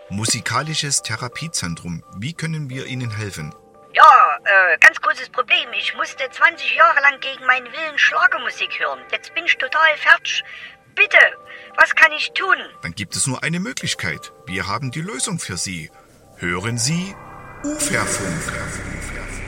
Musikalisches Therapiezentrum. Wie können wir Ihnen helfen? Ja, ganz großes Problem. Ich musste 20 Jahre lang gegen meinen Willen Schlagermusik hören. Jetzt bin ich total fertig. Bitte, was kann ich tun? Dann gibt es nur eine Möglichkeit. Wir haben die Lösung für Sie. Hören Sie Uferfunk.